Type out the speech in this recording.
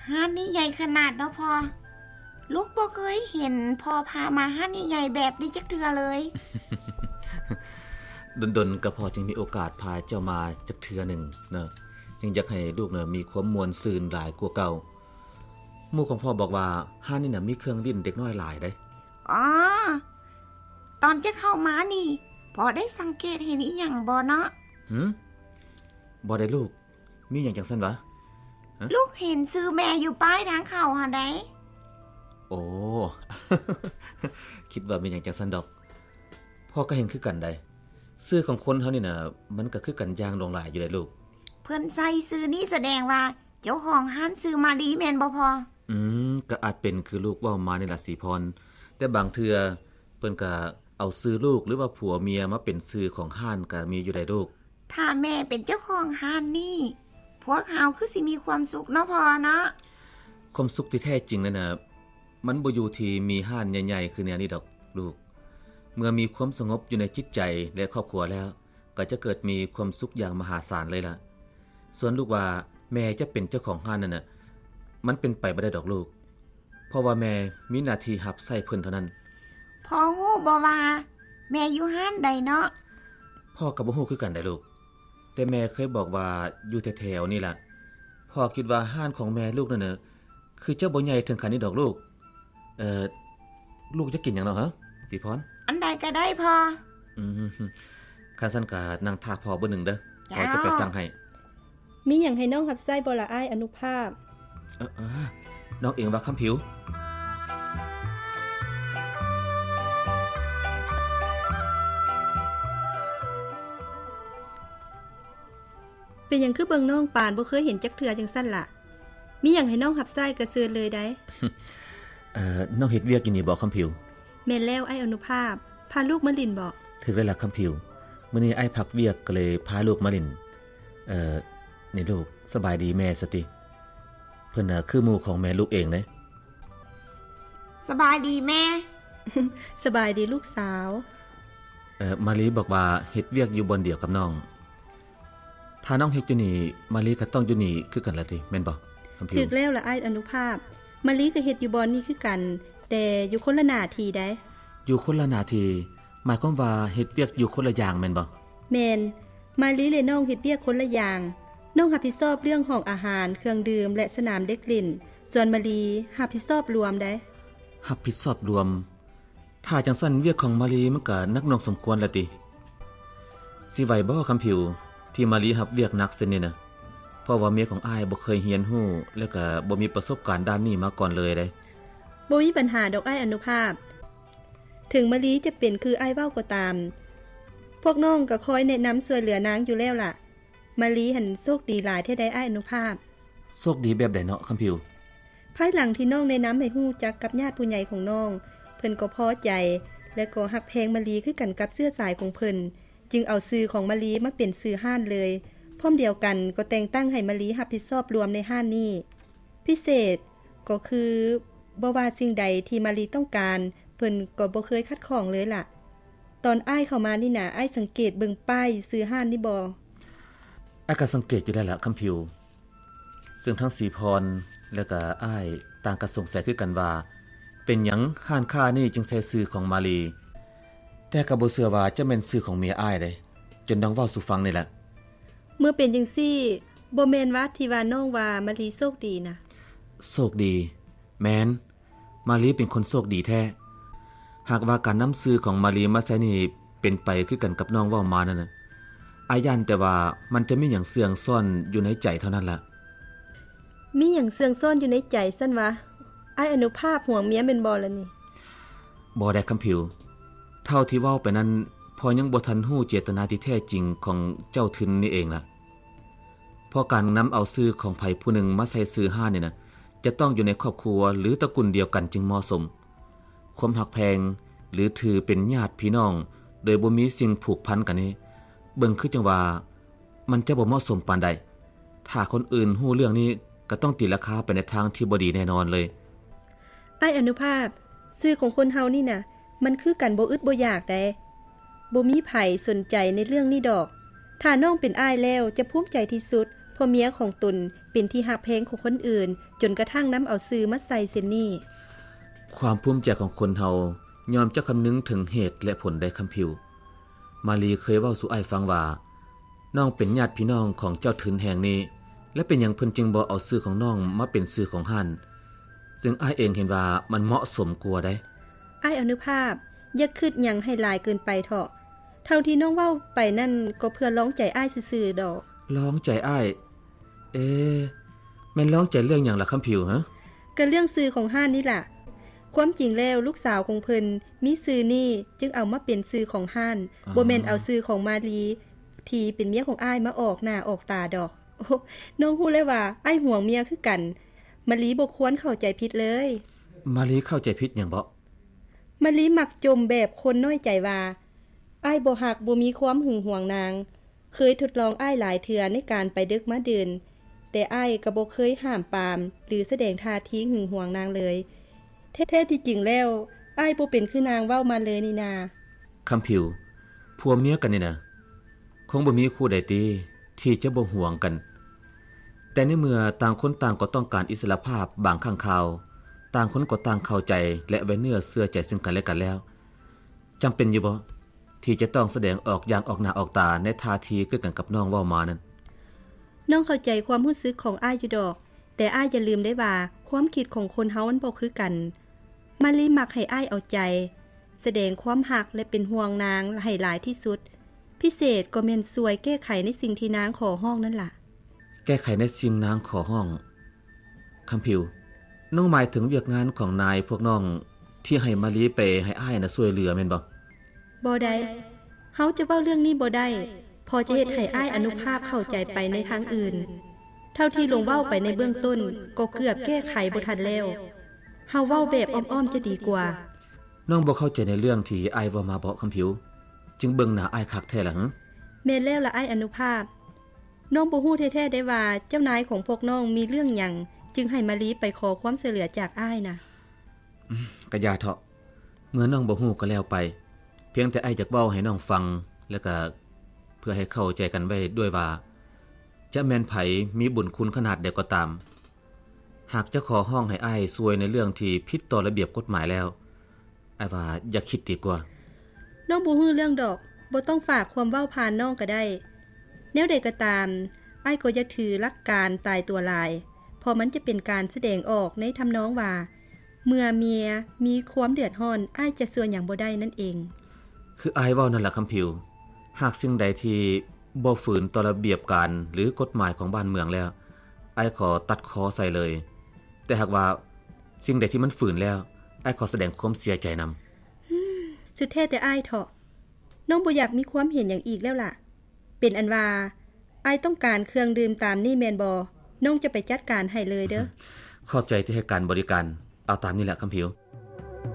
ห้านนี่ใหญ่ขนาดเนาะพ่อลูกบ่เคยเห็นพ่อพามาห้านนี่ใหญ่แบบนี้จักเทื่อเลยดนๆก็พอจึงมีโอกาสพาเจ้ามาจักเทื่อหนึ่งเนาะจึงอยากให้ลูกมีความมวลซืนหลายกว่าเก่าหมู่ของพ่อบอกว่าห้านนี่มีเครื่องดิ้นเด็กน้อยหลายได้อ๋อตอนจะเข้ามานี่พอได้สังเกตเห็นอีหยังบ่เนาะบ่ได้ลูกมีหยังจังซั่นวะลูกเห็นซื้อแม่อยู่ป้ายทางเข้าหาได้โอ้ คิดว่ามีหยังจังซั่นดอกพ่อก็เห็นคือกันได้ซื้อของคนเฮานี่น่ะมันก็คือกันอย่างหลงหลายอยู่ได้ลูกเพิ่นใส่ซื้อนี่แสดงว่าเจ้าของห้านซื้อมาดีแม่นบ่พอก็อาจเป็นคือลูกเว้ามานี่ล่ะสิพรแต่บางเทื่อเพิ่นก็เอาซื้อลูกหรือว่าผัวเมียมาเป็นซื้อของห้านก็มีอยู่ได้ลูกถ้าแม่เป็นเจ้าของห้านนี่พวกเฮาคือสิมีความสุขเนาะพ่อเนาะความสุขที่แท้จริงนั่นน่ะมันบ่อยู่ที่มีห้านใหญ่ๆคือแนวนี้ดอกลูกเมื่อมีความสงบอยู่ในจิตใจและครอบครัวแล้วก็จะเกิดมีความสุขอย่างมหาศาลเลยล่ะส่วนลูกว่าแม่จะเป็นเจ้าของห้านนั่นน่ะมันเป็นไปบ่ได้ดอกลูกเพราะว่าแม่มีหน้าที่รับใช้เพิ่นเท่านั้นพ่อฮู้บ่ว่าแม่อยู่ห้านใดเนาะพ่อก็บ่ฮู้คือกันได้ลูกแต่แม่เคยบอกว่าอยู่แถวๆนี่ล่ะพ่อคิดว่าห้านของแม่ลูกนั่นน่ะคือเจ้าบ่ใหญ่ถึงขนาดนี้ดอกลูกลูกจะกินหยังเนาะฮะสิพรอันใดก็ได้พ่อคันซั่นก็นั่งท่าพ่อเบิ่งนึงเด้อพ่อจะไปสั่งให้มีหยังให้น้องรับใช้บ่ล่ะอ้ายอนุภาพน้องเองว่าคำผิวเป็นหยังคือเบิ่งน้องปานบ่เคยเห็นจักเทื่อจังซั่นล่ะมีหยังให้น้องรับใช้ก็เชิญเลยได้น้องเฮ็ดเวียกอยู่นี่บ่คำผิวแม่นแล้วอ้ายอนุภาพพาลูกมาเล่นบ่ถึกแล้วล่ะคำผิวมื้อนี้อ้ายพักเวียกก็เลยพาลูกมาเล่นนี่ลูกสบายดีแม่สติเพิ่นคือหมู่ของแม่ลูกเองเด้สบายดีแม่สบายดีลูกสาวมาลีบอกว่าเฮ็ดเวียกอยู่บนเดียวกับน้องถ้าน้องเฮ็ดอยู่นี่มาลีก็ต้องอยู่นี่คือกันล่ะติแม่นบ่คำผิวถึกแล้วล่ะอ้ายอนุภาพมาลีก็เฮ็ดอยู่บ่นี่คือกันแต่อยู่คนละหน้าที่ได้อยู่คนละหน้าที่หมายความว่าเฮ็ดเวียกอยู่คนละอย่างแม่นบ่แม่นมาลีและน้องเฮ็ดเวียกคนละอย่างน้องรับผิดชอบเรื่องห้องอาหารเครื่องดื่มและสนามเด็กเล่นส่วนมาลีรับผิดชอบรวมได้รับผิดชอบรวมถ้าจังซั่นเวียกของมาลีมันก็นักหน่วงสมควรละติสิไหวบ่คำผิวที่มาลีรับเวียกหนักเส้นนี่นะเพราะว่าเมียของอ้ายบ่เคยเรียนรู้แล้วก็บ่มีประสบการณ์ด้านนี้มาก่อนเลยเด้บ่มีปัญหาดอกอ้ายอนุภาพถึงมาลีจะเป็นคืออ้ายเว้าก็ตามพวกน้องก็คอยแนะนำช่วยเหลือนางอยู่แล้วล่ะมาลีหันโชคดีหลายแท้ได้อ้ายอนุภาพโชคดีแบบใดเนาะคำผิวภายหลังที่น้องแนะนำให้ฮู้จักกับญาติผู้ใหญ่ของน้องเพิ่นก็พอใจและก็ฮักแพงมาลีคือกันกับเสื้อสายของเพิ่นจึงเอาชื่อของมาลีมาเป็นชื่อห้านเลยพร้อมเดียวกันก็แต่งตั้งให้มาลีรับผิดชอบรวมในห้านนี้พิเศษก็คือบ่ว่าสิ่งใดที่มาลีต้องการเพิ่นก็บ่เคยคัดข้องเลยล่ะตอนอ้ายเข้ามานี่น่ะอ้ายสังเกตเบิ่งป้ายชื่อห้านนี่บ่อ้ายก็สังเกตอยู่แล้วล่ะคำผิวซึ่งทั้งสีพรและก็อ้ายต่างก็สงสัยคือกันว่าเป็นหยังห้านค้านี่จึงใส่ชื่อของมาลีแต่ก็บ่เชื่อว่าจะแม่นชื่อของเมียอ้ายเด้จนดังเว้าสู่ฟังนี่แหละเมื่อเป็นจังซี่บ่แม่นว่าที่ว่าน้องว่ามาลีโชคดีนะโชคดีแม่นมาลีเป็นคนโชคดีแท้หากว่าการนำชื่อของมาลีมาใช้นี่เป็นไปคือกันกับน้องเว้ามานั่นน่ะอ้ายย่านแต่ว่ามันจะมีหยังเสื่องซ่อนอยู่ในใจเท่านั้นล่ะมีหยังเสื่องซ่อนอยู่ในใจซั่นวะอ้ายอนุภาพห่วงเมียเป็นบ่ล่ะนี่บ่ได้คำผิวเท่าที่เว้าไปนั้นพอยังบ่ทันฮู้เจตนาที่แท้จริงของเจ้าทึนนี่เองล่ะเพราะการนำเอาชื่อของไผผู้หนึ่งมาใส่ชื่อห้านนี่นะจะต้องอยู่ในครอบครัวหรือตระกูลเดียวกันจึงเหมาะสมความหักแพงหรือถือเป็นญาติพี่น้องโดยบ่มีสิ่งผูกพันกันนี้เบิ่งคือจังว่ามันจะบ่เหมาะสมปานใดถ้าคนอื่นฮู้เรื่องนี้ก็ต้องตีราคาไปในทางที่บ่ดีแน่นอนเลยอ้ายอนุภาพชื่อของคนเฮานี่น่ะมันคือกันบ่อึดบ่อยากได้บ่มีไผสนใจในเรื่องนี้ดอกถ้าน้องเป็นอ้ายแล้วจะภูมิใจที่สุดเพราะเมียของตนเป็นเป็นที่หักแพงของคนอื่นจนกระทั่งนำเอาซื้อมาใส่เส้นนี้ความภูมิใจของคนเฮายอมจะคำนึงถึงเหตุและผลได้คำผิวมาลีเคยเว้าสู่อ้ายฟังว่าน้องเป็นญาติพี่น้องของเจ้าถิ่นแห่งนี้และเป็นหยังเพิ่นจึงบ่เอาชื่อของน้องมาเป็นชื่อของท่านซึ่งอ้ายเองเห็นว่ามันเหมาะสมกว่าได้อ้ายอนุภาพอย่าคิดหยังให้หลายเกินไปเถาะเท่าที่น้องเว้าไปนั่นก็เพื่อร้องใจอ้ายซื่อๆดอกร้องใจอ้ายแม่นร้องใจเรื่องหยังล่ะคำผิวฮะก็เรื่องชื่อของห้านนี่ล่ะความจริงแล้วลูกสาวของเพิ่นมีชื่อนี่จึงเอามาเป็นชื่อของห้านบ่แม่นเอาชื่อของมาลีที่เป็นเมียของอ้ายมาออกหน้าออกตาดอกโอ้น้องฮู้เลยว่าอ้ายห่วงเมียคือกันมาลีบ่ควรเข้าใจผิดเลยมาลีเข้าใจผิดหยังบ่มาลีมักจมแบบคนน้อยใจว่าอ้ายบ่ฮักบ่มีความหึงหวงนางเคยทดลองอ้ายหลายเทื่อในการไปดึกมาเดินแต่อ้ายก็บ่เคยห้ามปรามหรือแสดงท่าทีหึงหวงนางเลยแท้ๆที่จริงแล้วอ้ายบ่เป็นคือนางเว้ามาเลยนี่นาคำผิวผัวเมียกันนี่นะคงบ่มีคู่ใดติที่จะบ่ห่วงกันแต่ในเมื่อต่างคนต่างก็ต้องการอิสรภาพบางครั้งคราวต่างคนก็ต่างเข้าใจและไว้เนื้อเชื่อใจซึ่งกันและกันแล้วจำเป็นอยู่บ่ที่จะต้องแสดงออกอย่างออกหน้าออกตาในท่าทีคือกันกับน้องเว้ามานั้นน้องเข้าใจความรู้สึกของอ้ายอยู่ดอกแต่อ้ายอย่าลืมได้ว่าความคิดของคนเฮามันบ่คือกันมาลีมักให้อ้ายเอาใจแสดงความรักและเป็นห่วงนางให้หลายที่สุดพิเศษก็แม่นช่วยแก้ไขในสิ่งที่นางขอร้องนั่นล่ะแก้ไขในสิ่งนางขอร้องคำผิวน้องหมายถึงเวียกงานของนายพวกน้องที่ให้มาลีไปให้อ้ายน่ะช่วยเหลือแม่นบ่บ่ได้เฮาจะเว้าเรื่องนี้บ่ได้พอจะเฮ็ดให้อ้ายอนุภาพเข้าใจไปในทางอื่นเท่าที่ลงเว้าไปในเบื้องต้นก็เกือบแก้ไขบ่ทันแล้วเฮาเว้าแบบอ้อมๆจะดีกว่าน้องบ่เข้าใจในเรื่องที่อ้ายเว้ามาบ่คำผิวจึงเบิ่งหน้าอ้ายคักแท้ล่ะหึแม่นแล้วล่ะอ้ายอนุภาพน้องบ่ฮู้แท้ๆได้ว่าเจ้านายของพวกน้องมีเรื่องหยังจึงให้มาลีไปขอความช่วยเหลือจากอ้ายน่ะก็อย่าเถาะเมื่อน้องบ่ฮู้ก็แล้วไปเพียงแต่อ้ายอยากเว้าให้น้องฟังแล้วก็เพื่อให้เข้าใจกันไว้ด้วยว่าจะแม่นไผมีบุญคุณขนาดใดก็ตามหากจะขอห้องให้อ้ายช่วยในเรื่องที่ผิดต่อระเบียบกฎหมายแล้วอ้ายว่าอย่าคิดดีกว่าน้องบ่ฮู้เรื่องดอกบ่ต้องฝากความเว้าผ่านน้องก็ได้แนวใดก็ตามอ้ายก็อย่าถือหลักการตายตัวลายเพราะมันจะเป็นการแสดงออกในทำนองว่าเมื่อเมียมีความเดือดร้อนอ้ายจะช่วยหยังบ่ได้นั่นเองคืออ้ายเว้านั่นล่ะคำผิวหากสิ่งใดที่บ่ฝืนต่อระเบียบการหรือกฎหมายของบ้านเมืองแล้วอ้ายขอตัดคอใส่เลยแต่หากว่าสิ่งใดที่มันฝืนแล้วอ้ายขอแสดงความเสียใจนำสุดแท้แต่อ้ายเถาะน้องบ่อยากมีความเห็นอย่างอีกแล้วล่ะเป็นอันว่าอ้ายต้องการเครื่องดื่มตามนี่แม่นบ่น้องจะไปจัดการให้เลยเด้อขอบใจที่ให้การบริการเอาตามนี่แหละคำผิว